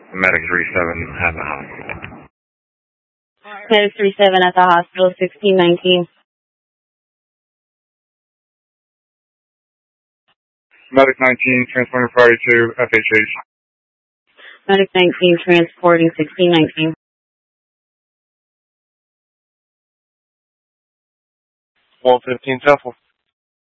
Medic 37 at the hospital. Medic 37 at the hospital, 1619. Medic 19, transporting priority to FHH. Medic 19, transporting 1619. 1215 Temple.